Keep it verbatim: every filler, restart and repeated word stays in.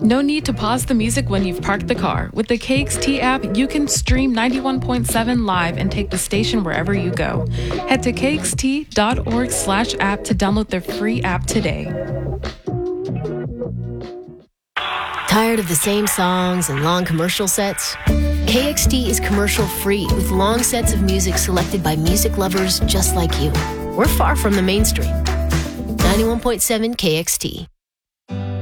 No need to pause the music when you've parked the car. With the K X T app, you can stream ninety-one point seven live and take the station wherever you go. Head to k x t dot org slash app to download their free app today. Tired of the same songs and long commercial sets? K X T is commercial-free with long sets of music selected by music lovers just like you. We're far from the mainstream. ninety-one point seven K X T.